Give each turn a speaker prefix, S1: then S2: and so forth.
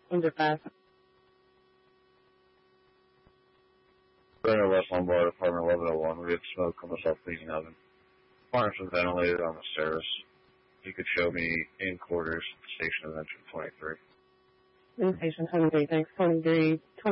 S1: Underpass.
S2: Brenner West Lombard, apartment 1101. We had smoke on the self-cleaning oven. Apartments was ventilated on the stairs. You could show me in quarters, station of entry 23.
S1: Station 23, thanks. 23.